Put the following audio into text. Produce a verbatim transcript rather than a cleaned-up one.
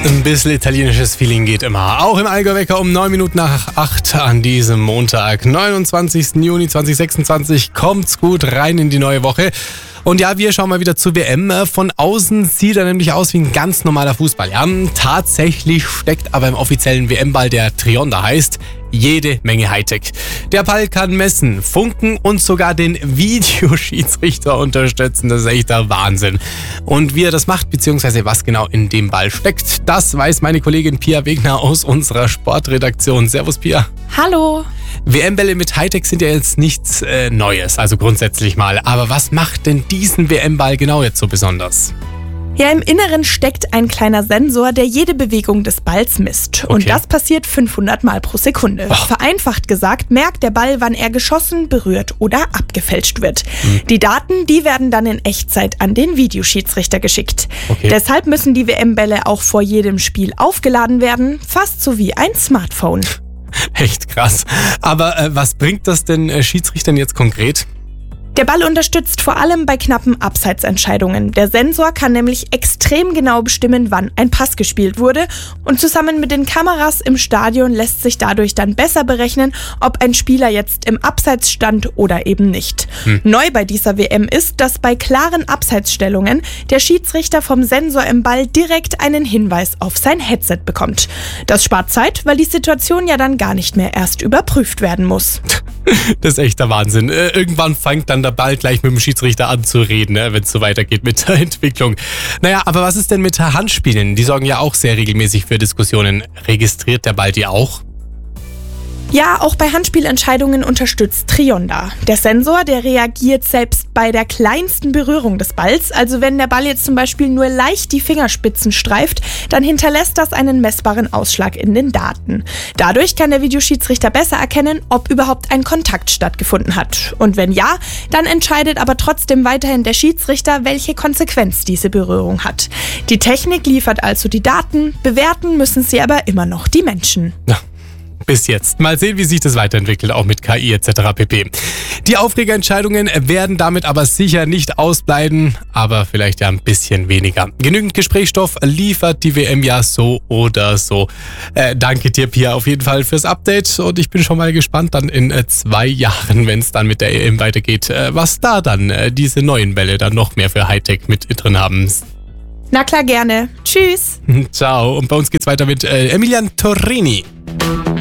Ein bisschen italienisches Feeling geht immer. Auch im Allgäu-Wecker um neun Minuten nach acht an diesem Montag, neunundzwanzigsten Juni zweitausendsechsundzwanzig. Kommt's gut rein in die neue Woche. Und ja, wir schauen mal wieder zur W M. Von außen sieht er nämlich aus wie ein ganz normaler Fußball. Ja, tatsächlich steckt aber im offiziellen W M-Ball, der Trionda heißt, jede Menge Hightech. Der Ball kann messen, funken und sogar den Videoschiedsrichter unterstützen. Das ist echt der Wahnsinn. Und wie er das macht, beziehungsweise was genau in dem Ball steckt, das weiß meine Kollegin Pia Wegner aus unserer Sportredaktion. Servus, Pia. Hallo. W M-Bälle mit Hightech sind ja jetzt nichts äh, Neues, also grundsätzlich mal. Aber was macht denn diesen W M-Ball genau jetzt so besonders? Ja, im Inneren steckt ein kleiner Sensor, der jede Bewegung des Balls misst. Und Okay. das passiert fünfhundert Mal pro Sekunde. Oh. Vereinfacht gesagt, merkt der Ball, wann er geschossen, berührt oder abgefälscht wird. Hm. Die Daten, die werden dann in Echtzeit an den Videoschiedsrichter geschickt. Okay. Deshalb müssen die W M-Bälle auch vor jedem Spiel aufgeladen werden, fast so wie ein Smartphone. Echt krass. Aber äh, was bringt das den äh, Schiedsrichtern jetzt konkret? Der Ball unterstützt vor allem bei knappen Abseitsentscheidungen. Der Sensor kann nämlich extrem genau bestimmen, wann ein Pass gespielt wurde. Und zusammen mit den Kameras im Stadion lässt sich dadurch dann besser berechnen, ob ein Spieler jetzt im Abseits stand oder eben nicht. Hm. Neu bei dieser W M ist, dass bei klaren Abseitsstellungen der Schiedsrichter vom Sensor im Ball direkt einen Hinweis auf sein Headset bekommt. Das spart Zeit, weil die Situation ja dann gar nicht mehr erst überprüft werden muss. Das ist echt der Wahnsinn. Äh, irgendwann fängt dann der Ball gleich mit dem Schiedsrichter an zu reden, ne, wenn es so weitergeht mit der Entwicklung. Naja, aber was ist denn mit Handspielen? Die sorgen ja auch sehr regelmäßig für Diskussionen. Registriert der Ball die auch? Ja, auch bei Handspielentscheidungen unterstützt Trionda. Der Sensor, der reagiert selbst bei der kleinsten Berührung des Balls. Also wenn der Ball jetzt zum Beispiel nur leicht die Fingerspitzen streift, dann hinterlässt das einen messbaren Ausschlag in den Daten. Dadurch kann der Videoschiedsrichter besser erkennen, ob überhaupt ein Kontakt stattgefunden hat. Und wenn ja, dann entscheidet aber trotzdem weiterhin der Schiedsrichter, welche Konsequenz diese Berührung hat. Die Technik liefert also die Daten, bewerten müssen sie aber immer noch die Menschen. Ja. Bis jetzt. Mal sehen, wie sich das weiterentwickelt, auch mit K I et cetera pp. Die Aufregerentscheidungen werden damit aber sicher nicht ausbleiben, aber vielleicht ja ein bisschen weniger. Genügend Gesprächsstoff liefert die W M ja so oder so. Äh, danke dir, Pia, auf jeden Fall fürs Update und ich bin schon mal gespannt dann in äh, zwei Jahren, wenn es dann mit der E M weitergeht, äh, was da dann äh, diese neuen Bälle dann noch mehr für Hightech mit drin haben. Na klar, gerne. Tschüss. Ciao. Und bei uns geht's weiter mit äh, Emilian Torrini.